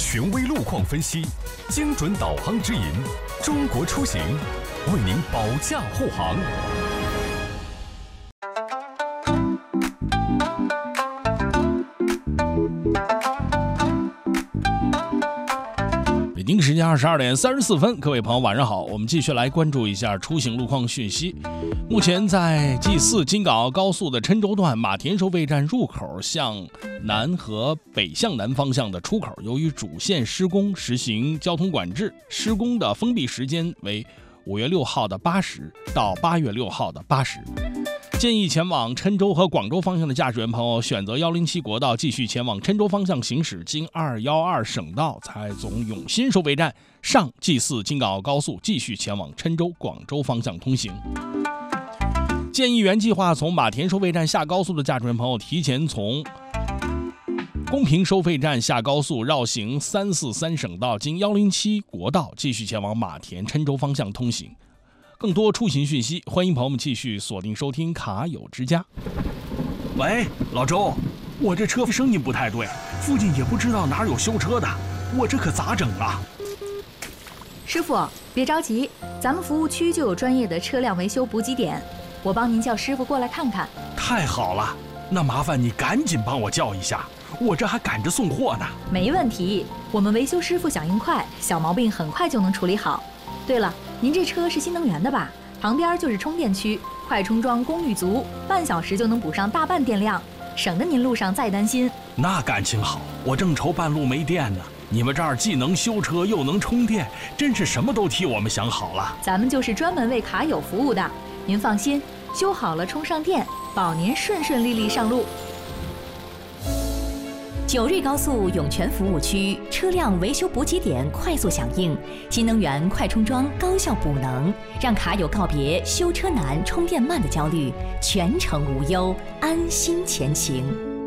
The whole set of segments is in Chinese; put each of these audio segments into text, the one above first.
权威路况分析，精准导航指引，中国出行为您保驾护航。 北京时间22点34分，各位朋友晚上好，我们继续来关注一下出行路况讯息。目前在 G4 京港澳高速的郴州段马田收费站入口向南和北向南方向的出口，由于主线施工实行交通管制，施工的封闭时间为5月6号的8时到8月6号的8时。建议前往郴州和广州方向的驾驶员朋友选择107国道继续前往郴州方向行驶，经212省道才总永新收费站上 G4 京港澳高速继续前往郴州、广州方向通行。建议原计划从马田收费站下高速的驾驶员朋友提前从公平收费站下高速绕行343省道，经107国道继续前往马田、郴州方向通行。更多出行讯息，欢迎朋友们继续锁定收听卡友之家。 喂，老周，我这车声音不太对，附近也不知道哪有修车的，我这可咋整啊？ 师傅，别着急，咱们服务区就有专业的车辆维修补给点，我帮您叫师傅过来看看。 太好了，那麻烦你赶紧帮我叫一下，我这还赶着送货呢。 没问题，我们维修师傅响应快，小毛病很快就能处理好。对了，您这车是新能源的吧？旁边就是充电区，快充桩功率足，半小时就能补上大半电量，省得您路上再担心。 那感情好，我正愁半路没电呢。你们这儿既能修车又能充电，真是什么都替我们想好了。 咱们就是专门为卡友服务的，您放心，修好了充上电，保您顺顺利利上路。 九瑞高速涌泉服务区车辆维修补给点快速响应，新能源快充桩高效补能，让卡友告别修车难、充电慢的焦虑，全程无忧，安心前行。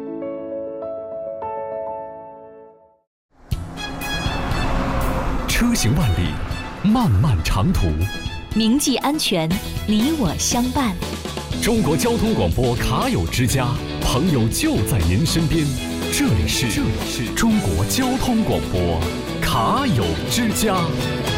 车行万里，漫漫长途， 铭记安全，你我相伴。 中国交通广播卡友之家，朋友就在您身边。这里是中国交通广播卡友之家。